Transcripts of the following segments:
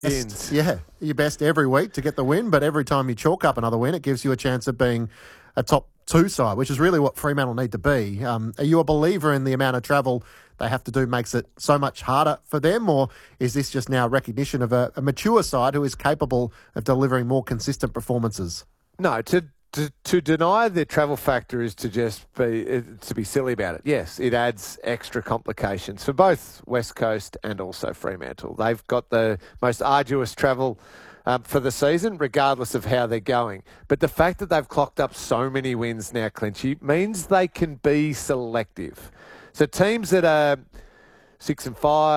wins. Your best every week to get the win, but every time you chalk up another win, it gives you a chance of being a top two side, which is really what Fremantle need to be. Are you a believer in the amount of travel they have to do makes it so much harder for them, or is this just now recognition of a mature side who is capable of delivering more consistent performances? No, to deny the travel factor is to just be silly about it. Yes, it adds extra complications for both West Coast and also Fremantle. They've got the most arduous travel for the season, regardless of how they're going. But the fact that they've clocked up so many wins now, Clinchy, means they can be selective. So teams that are 6-5,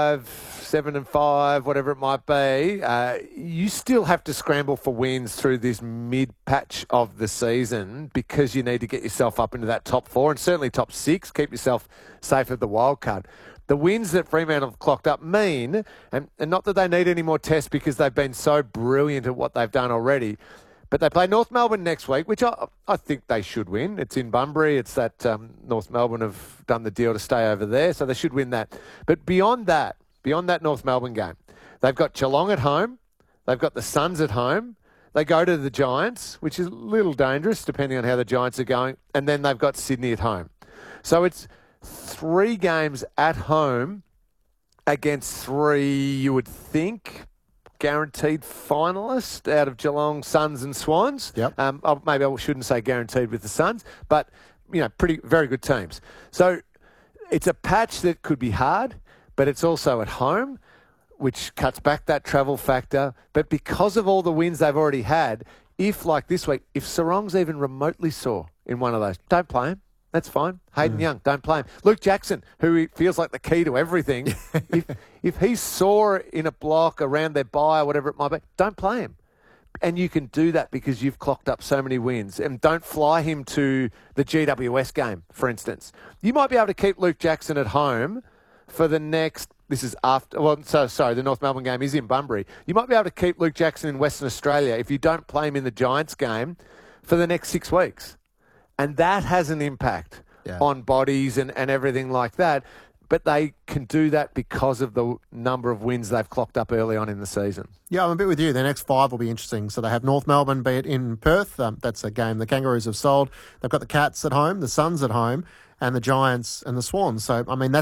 7-5, whatever it might be, you still have to scramble for wins through this mid-patch of the season because you need to get yourself up into that top 4 and certainly top 6, keep yourself safe at the wild card. The wins that Fremantle have clocked up mean, and not that they need any more tests because they've been so brilliant at what they've done already, but they play North Melbourne next week, which I think they should win. It's in Bunbury. It's that North Melbourne have done the deal to stay over there, so they should win that. But beyond that North Melbourne game, they've got Geelong at home. They've got the Suns at home. They go to the Giants, which is a little dangerous depending on how the Giants are going. And then they've got Sydney at home. So it's 3 games at home against 3, you would think, guaranteed finalists out of Geelong, Suns and Swans. Yep. Maybe I shouldn't say guaranteed with the Suns, but very good teams. So it's a patch that could be hard, but it's also at home, which cuts back that travel factor. But because of all the wins they've already had, if like this week, if Sarong's even remotely sore in one of those, don't play him. That's fine. Hayden Young, don't play him. Luke Jackson, who feels like the key to everything, if he's sore in a block around their bye or whatever it might be, don't play him. And you can do that because you've clocked up so many wins. And don't fly him to the GWS game, for instance. You might be able to keep Luke Jackson at home for the next... the North Melbourne game is in Bunbury. You might be able to keep Luke Jackson in Western Australia if you don't play him in the Giants game for the next 6 weeks. And that has an impact on bodies and everything like that. But they can do that because of the number of wins they've clocked up early on in the season. Yeah, I'm a bit with you. The next 5 will be interesting. So they have North Melbourne, be it in Perth. That's a game the Kangaroos have sold. They've got the Cats at home, the Suns at home, and the Giants and the Swans. So, I mean,